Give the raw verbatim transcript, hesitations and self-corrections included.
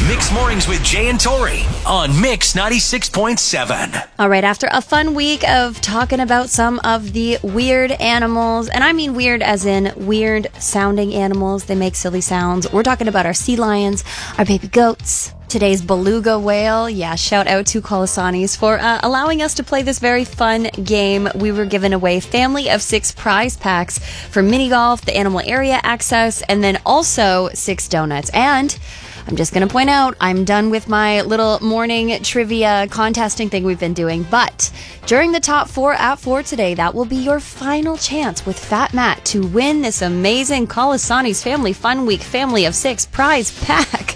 Mix Mornings with Jay and Tori on Mix ninety-six point seven. All right, after a fun week of talking about some of the weird animals, and I mean weird as in weird sounding animals, they make silly sounds. We're talking about our sea lions, our baby goats, today's beluga whale. Yeah, shout out to Colasanis for uh, allowing us to play this very fun game. We were giving away family of six prize packs for mini golf, the animal area access, and then also six donuts. And I'm just going to point out, I'm done with my little morning trivia contesting thing we've been doing, but during the top four at four today, that will be your final chance with Fat Matt to win this amazing Colasanis Family Fun Week Family of Six prize pack.